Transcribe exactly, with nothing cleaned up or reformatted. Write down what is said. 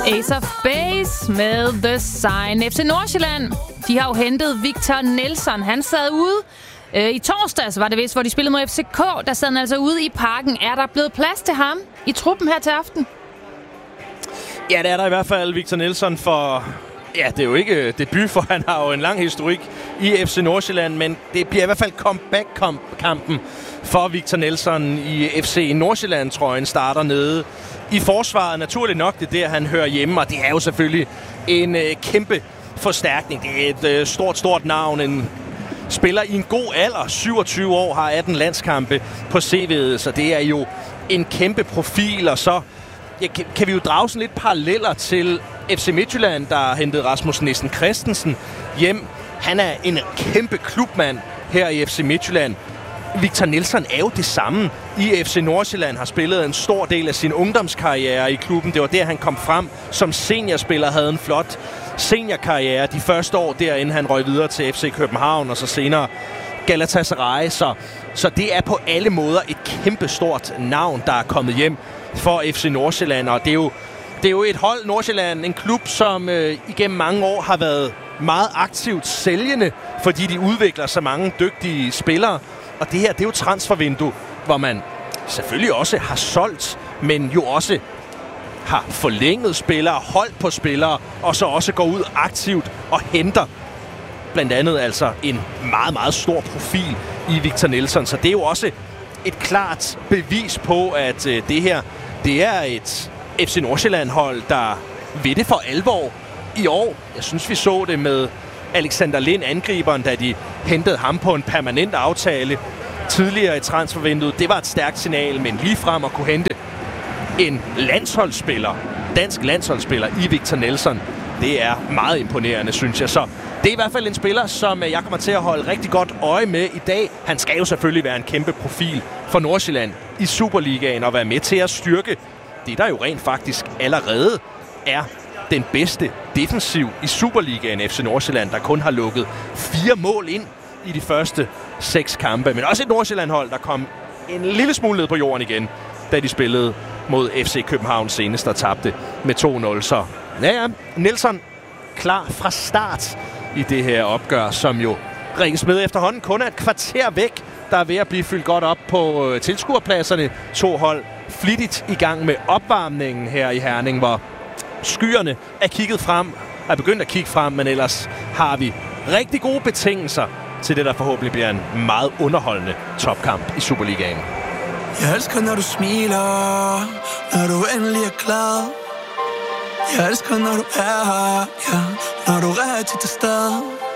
Ace of Base med The Sign. F C Nordsjælland, de har jo hentet Victor Nelsson. Han sad ude øh, i torsdags, var det vist, hvor de spillede mod F C K. Der sad han altså ude i parken. Er der blevet plads til ham i truppen her til aften? Ja, det er der i hvert fald. Victor Nelsson for... Ja, det er jo ikke debut, for han har jo en lang historik i F C Nordsjælland, men det bliver i hvert fald comeback-kampen for Victor Nelsson i F C Nordsjælland-trøjen. Starter nede i forsvaret. Naturligt nok, det er der, han hører hjemme, og det er jo selvfølgelig en øh, kæmpe forstærkning. Det er et øh, stort, stort navn. En spiller i en god alder. syvogtyve år, har atten landskampe på C V'et, så det er jo en kæmpe profil, og så ja, kan, kan vi jo drage sådan lidt paralleller til F C Midtjylland, der har hentet Rasmus Nissen Christensen hjem. Han er en kæmpe klubmand her i F C Midtjylland. Victor Nelsson er jo det samme i F C Nordsjælland, har spillet en stor del af sin ungdomskarriere i klubben. Det var der, han kom frem som seniorspiller, havde en flot seniorkarriere de første år, derinde han røg videre til F C København, og så senere Galatasaray. Så, så det er på alle måder et kæmpestort navn, der er kommet hjem for F C Nordsjælland, og det er jo, det er jo et hold, Nordsjælland, en klub, som øh, igennem mange år har været meget aktivt sælgende, fordi de udvikler så mange dygtige spillere. Og det her, det er jo transfervindue, hvor man selvfølgelig også har solgt, men jo også har forlænget spillere, holdt på spillere, og så også går ud aktivt og henter blandt andet altså en meget, meget stor profil i Victor Nelsson. Så det er jo også et klart bevis på, at øh, det her, det er et F C Nordsjælland-hold, der ved det for alvor i år. Jeg synes, vi så det med Alexander Lind, angriberen, da de hentede ham på en permanent aftale tidligere i transfervinduet. Det var et stærkt signal, men lige frem at kunne hente en landsholdsspiller, dansk landsholdsspiller i Victor Nelsson, det er meget imponerende, synes jeg. Så det er i hvert fald en spiller, som jeg kommer til at holde rigtig godt øje med i dag. Han skal jo selvfølgelig være en kæmpe profil for Nordsjælland i Superligaen og være med til at styrke det, der jo rent faktisk allerede er den bedste defensiv i Superligaen, F C Nordsjælland, der kun har lukket fire mål ind i de første seks kampe. Men også et Nordsjælland-hold, der kom en lille smule ned på jorden igen, da de spillede mod F C København senest, der tabte med to nul. Så ja, ja, Nelsson klar fra start i det her opgør, som jo ringes med efterhånden kun er et kvarter væk, der er ved at blive fyldt godt op på tilskuerpladserne. To hold flittigt i gang med opvarmningen her i Herning, hvor skyerne er kigget frem, er begyndt at kigge frem, men ellers har vi rigtig gode betingelser til det, der forhåbentlig bliver en meget underholdende topkamp i Superligaen. Jeg elsker, når du smiler, når du endelig er glad. Jeg elsker, når du er her, ja, når du er rigtig til stede.